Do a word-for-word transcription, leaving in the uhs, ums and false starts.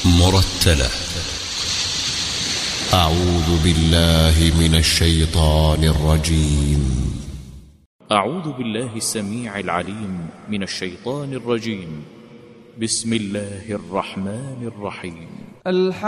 مرتلة. أعوذ بالله من الشيطان الرجيم. أعوذ بالله السميع العليم من الشيطان الرجيم. بسم الله الرحمن الرحيم.